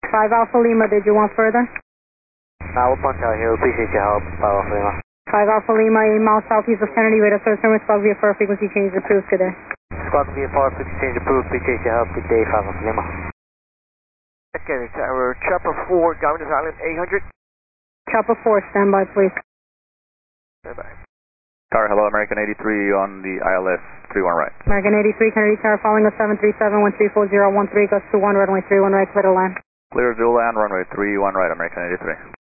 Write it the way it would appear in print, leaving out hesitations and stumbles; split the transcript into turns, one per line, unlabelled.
5 Alpha Lima, did you want further?
We'll punch out here. We appreciate your help, 5 Alpha Lima.
5 Alpha Lima, 8 miles southeast of Kennedy, radar service number, squawk VFR, frequency change approved today.
Squawk VFR, frequency change approved. Appreciate your help. Good day, 5 Alpha Lima.
Kennedy Tower, Chopper 4, Governors Island 800.
Chopper 4, stand by, please.
Stand by.
Tower, hello, American 83 on the ILS, 31 right.
American 83, Kennedy Tower, following us 737-134013, gust 21, runway 31 right, clear to land.
Clear to land, runway 31 right, American 83.